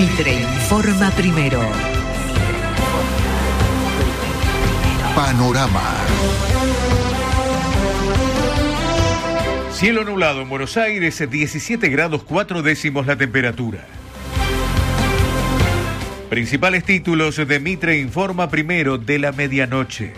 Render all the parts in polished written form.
Mitre informa primero. Panorama. Cielo nublado en Buenos Aires, 17 grados 4 décimos la temperatura. Principales títulos de Mitre informa primero de la medianoche.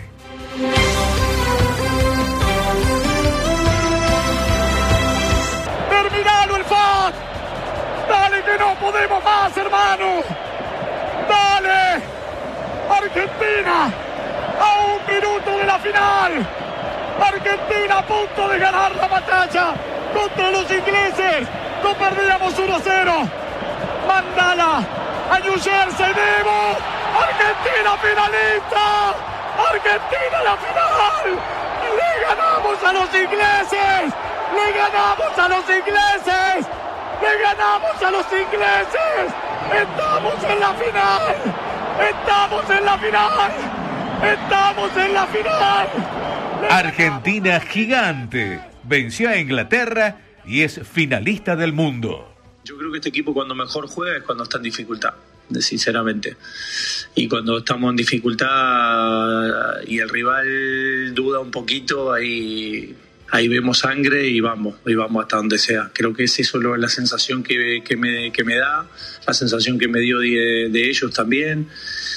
¡Terminalo el FAT! ¡Dale que no podemos más, hermano! ¡Dale! ¡Argentina! ¡A un minuto de la final! Argentina a punto de ganar la batalla contra los ingleses. No perdíamos 1-0. Mandala a New Jersey, Debo. Argentina finalista. Argentina la final. Le ganamos a los ingleses. Le ganamos a los ingleses. Le ganamos a los ingleses. Estamos en la final. Estamos en la final. Estamos en la final. Argentina gigante venció a Inglaterra y es finalista del mundo. Yo creo que este equipo cuando mejor juega es cuando está en dificultad, sinceramente. Y cuando estamos en dificultad y el rival duda un poquito, ahí vemos sangre y vamos hasta donde sea. Creo que es eso la sensación que me da, la sensación que me dio de ellos también.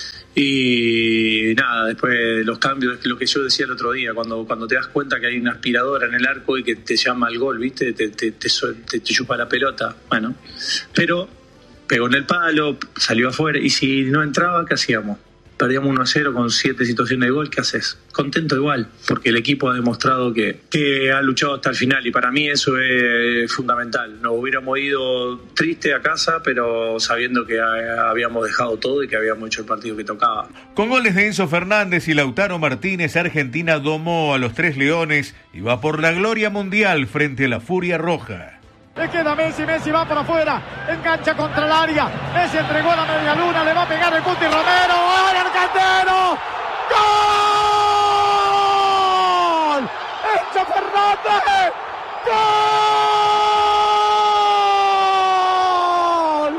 Y nada, después los cambios, lo que yo decía el otro día, cuando te das cuenta que hay una aspiradora en el arco y que te llama al gol, ¿viste? Te chupa la pelota, bueno. Pero pegó en el palo, salió afuera, y si no entraba, ¿qué hacíamos? Perdíamos 1-0 con 7 situaciones de gol, ¿qué haces? Contento igual, porque el equipo ha demostrado que ha luchado hasta el final, y para mí eso es fundamental. Nos hubiéramos ido triste a casa, pero sabiendo que habíamos dejado todo y que habíamos hecho el partido que tocaba. Con goles de Enzo Fernández y Lautaro Martínez, Argentina domó a los Tres Leones y va por la gloria mundial frente a la Furia Roja. Le queda Messi va por afuera, engancha contra el área, Messi entregó la media luna, le va a pegar el Cuti Romero, ¡gol argentino! ¡Gol! ¡Enzo Fernández! ¡Gol!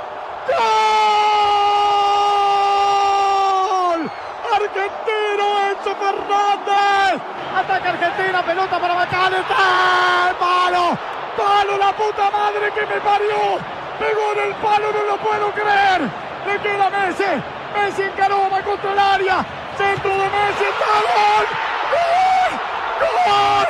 ¡Gol! ¡Argentino Enzo Fernández! Ataca Argentina, pelota para McAllister, ¡palo! ¡Palo, la puta madre que me parió! ¡Pegó en el palo, no lo puedo creer! ¡Le queda Messi! ¡Messi encaró, va contra el área! ¡Centro de Messi! ¡Está gol! ¡Gol! ¡Gol!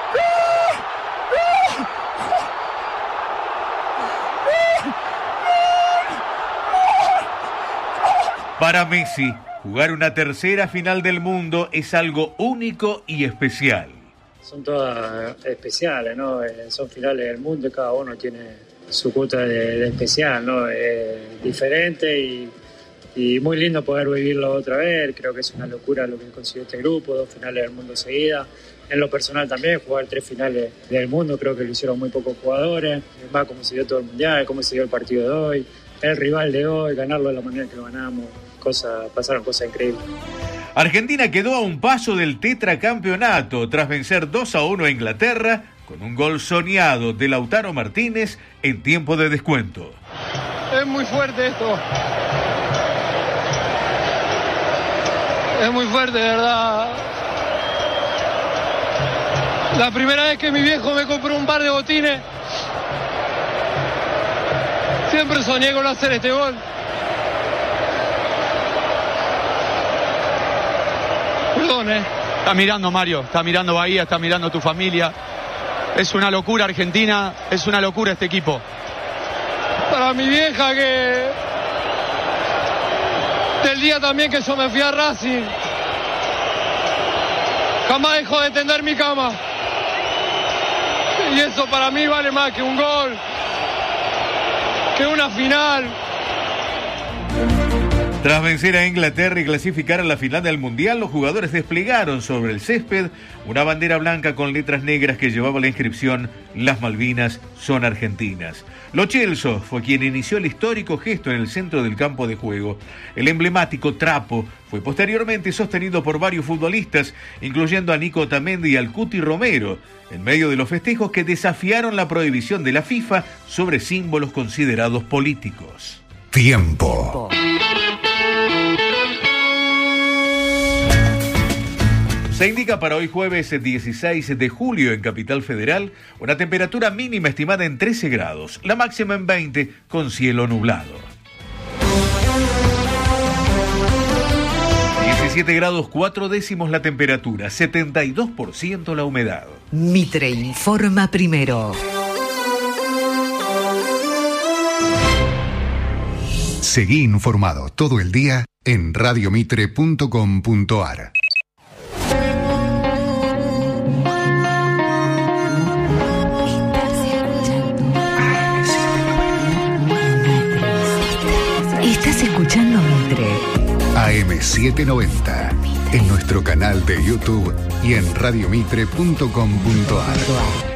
¡Gol! Para Messi, jugar una tercera final del mundo es algo único y especial. Son todas especiales, ¿no? Son finales del mundo y cada uno tiene su cuota de especial, ¿no? Diferente y muy lindo poder vivirlo otra vez. Creo que es una locura lo que consiguió este grupo, 2 finales del mundo seguidas. En lo personal también, jugar 3 finales del mundo, creo que lo hicieron muy pocos jugadores. Más como se dio todo el mundial, cómo se dio el partido de hoy, el rival de hoy, ganarlo de la manera que lo ganamos. Pasaron cosas increíbles. Argentina quedó a un paso del tetracampeonato tras vencer 2-1 a Inglaterra con un gol soñado de Lautaro Martínez en tiempo de descuento. Es muy fuerte esto. Es muy fuerte, de verdad. La primera vez que mi viejo me compró un par de botines, siempre soñé con hacer este gol. Perdón, Está mirando Mario, está mirando Bahía, está mirando tu familia. Es una locura Argentina, es una locura este equipo. Para mi vieja que... Del día también que yo me fui a Racing, jamás dejó de tender mi cama. Y eso para mí vale más que un gol, que una final. Tras vencer a Inglaterra y clasificar a la final del Mundial, los jugadores desplegaron sobre el césped una bandera blanca con letras negras que llevaba la inscripción «Las Malvinas son argentinas». Lo Celso fue quien inició el histórico gesto en el centro del campo de juego. El emblemático trapo fue posteriormente sostenido por varios futbolistas, incluyendo a Nico Otamendi y al Cuti Romero, en medio de los festejos que desafiaron la prohibición de la FIFA sobre símbolos considerados políticos. Tiempo. Se indica para hoy jueves 16 de julio en Capital Federal una temperatura mínima estimada en 13 grados, la máxima en 20 con cielo nublado. 17 grados 4 décimos la temperatura, 72% la humedad. Mitre informa primero. Seguí informado todo el día en radiomitre.com.ar. Estás escuchando Mitre. AM790, en nuestro canal de YouTube y en radiomitre.com.ar.